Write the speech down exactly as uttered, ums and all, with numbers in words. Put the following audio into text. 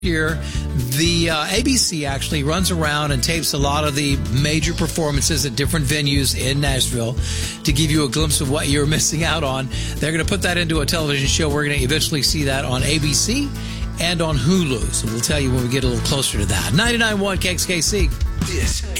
year, the uh, A B C actually runs around and tapes a lot of the major performances at different venues in Nashville to give you a glimpse of what you're missing out on. They're going to put that into a television show. We're going to eventually see that on A B C and on Hulu. So we'll tell you when we get a little closer to that. ninety-nine point one K X K C. This